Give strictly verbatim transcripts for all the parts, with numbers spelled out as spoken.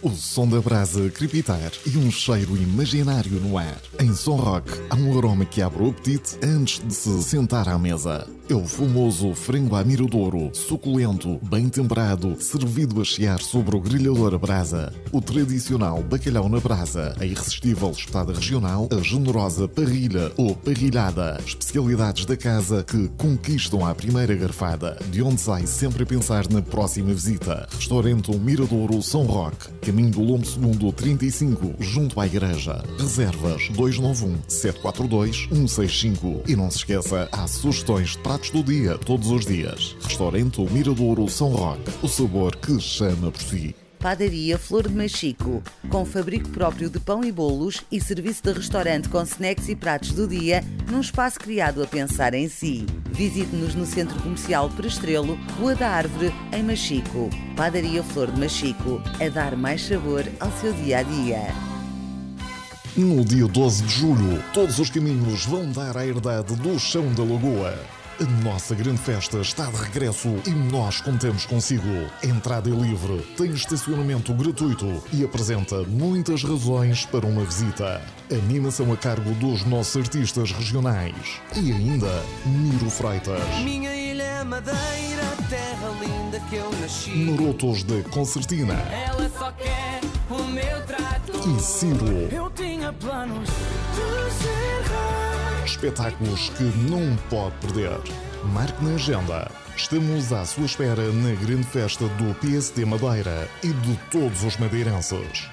O som da brasa crepitar e um cheiro imaginário no ar. Em Som Rock, há um aroma que abre o apetite antes de se sentar à mesa. É o famoso frango à miradouro, suculento, bem temperado, servido a chiar sobre o grelhador a brasa. O tradicional bacalhau na brasa, a irresistível espetada regional, a generosa parrilha ou parrilhada. Especialidades da casa que conquistam à primeira garfada, de onde sai sempre a pensar na próxima visita. Restaurante Miradouro Som Rock, caminho do Lombo Segundo trinta e cinco, junto à igreja. Reservas dois nove um, sete quatro dois, um seis cinco. E não se esqueça, há sugestões de pratos do dia, todos os dias. Restaurante Miradouro Som Rock, o sabor que chama por si. Padaria Flor de Machico, com fabrico próprio de pão e bolos e serviço de restaurante com snacks e pratos do dia, num espaço criado a pensar em si. Visite-nos no Centro Comercial Prestrelo, Rua da Árvore, em Machico. Padaria Flor de Machico, a dar mais sabor ao seu dia-a-dia. No dia doze de julho, todos os caminhos vão dar à herdade do Chão da Lagoa. A nossa grande festa está de regresso e nós contamos consigo. A entrada é livre, tem estacionamento gratuito e apresenta muitas razões para uma visita. Animação a cargo dos nossos artistas regionais. E ainda, Miro Freitas. Minha ilha é Madeira, terra linda que eu nasci. Marotos da Concertina. Ela só quer o meu trato. E Ciro. Eu tinha planos de ser rei. Espetáculos que não pode perder. Marque na agenda. Estamos à sua espera na grande festa do P S D Madeira e de todos os madeirenses.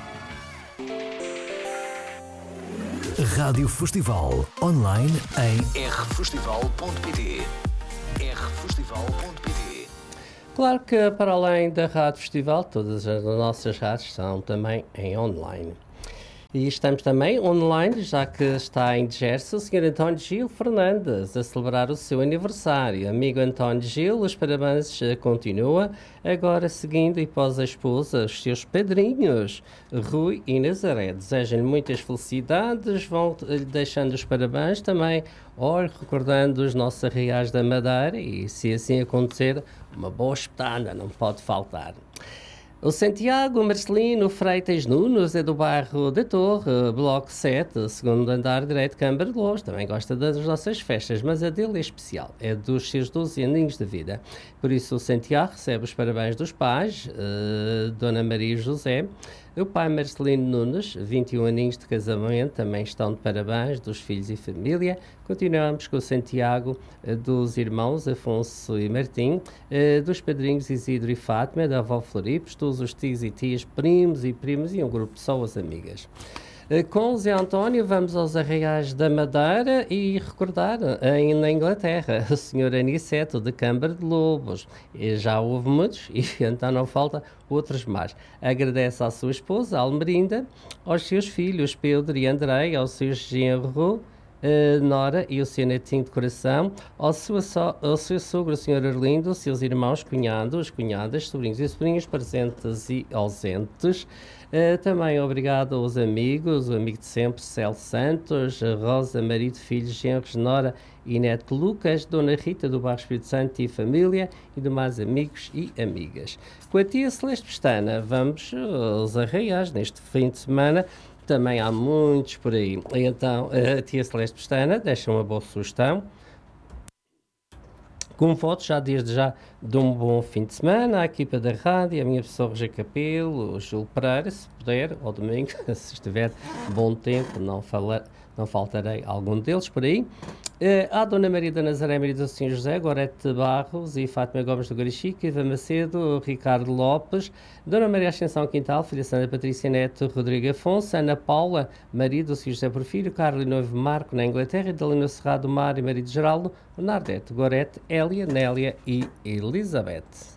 Rádio Festival, online em r festival ponto p t. r festival ponto p t. Claro que para além da Rádio Festival, todas as nossas rádios são também em online. E estamos também online, já que está em Gerso o senhor António Gil Fernandes a celebrar o seu aniversário. Amigo António Gil, os parabéns continua, agora seguindo e pós a esposa, os seus padrinhos, Rui e Nazaré. Desejam-lhe muitas felicidades, vão deixando os parabéns também, olha, recordando os nossos arraiais da Madeira e, se assim acontecer, uma boa espetada, não pode faltar. O Santiago Marcelino Freitas Nunes é do bairro da Torre, bloco sete, segundo andar direito, Câmara de Lourdes. Também gosta das nossas festas, mas a dele é especial, é dos seus doze aninhos de vida. Por isso o Santiago recebe os parabéns dos pais, uh, Dona Maria José. O pai Marcelino Nunes, vinte e um aninhos de casamento, também estão de parabéns, dos filhos e família. Continuamos com o Santiago, dos irmãos Afonso e Martim, dos padrinhos Isidro e Fátima, da avó Floripes, todos os tios e tias, primos e primas e um grupo de pessoas amigas. Com o Zé António vamos aos arraiais da Madeira e recordar em, na Inglaterra o senhor Aniceto de Câmara de Lobos. E já houve muitos e então não falta outros mais. Agradece à sua esposa Almerinda, aos seus filhos Pedro e Andrei, ao seu genro Uh, Nora e o seu netinho de coração, ao seu, so, ao seu sogro, o senhor Arlindo, os seus irmãos, cunhados, cunhadas, sobrinhos e sobrinhas, presentes e ausentes. Uh, também obrigado aos amigos, o amigo de sempre, Célio Santos, Rosa, marido, filhos, genros, Nora e neto Lucas, Dona Rita do Bairro Espírito Santo e família e demais amigos e amigas. Com a tia Celeste Pestana, vamos aos arraiais neste fim de semana. Também há muitos por aí. E então, a tia Celeste Pestana deixa uma boa sugestão. Com fotos já desde já de um bom fim de semana, a equipa da rádio, a minha pessoa Roger Capelo, o Júlio Pereira, se puder, ao domingo, se estiver bom tempo, não, falar, não faltarei algum deles por aí. Uh, a Dona Maria da Nazaré, Maria do Senhor José, Gorete Barros e Fátima Gomes do Garichique, Iva Macedo, Ricardo Lopes, Dona Maria Ascensão Quintal, filha Sandra Patrícia Neto, Rodrigo Afonso, Ana Paula, marido do Senhor José Porfírio, Carlos e noivo Marco na Inglaterra, Dalina Cerrado Mar e marido Geraldo, Bernadette, Gorete, Hélia, Nélia e Elizabeth.